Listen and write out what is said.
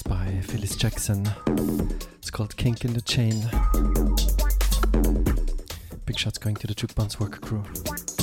by Phyllis Jackson. It's called Kink in the Chain. Big shots going to the Jukebox Worker crew.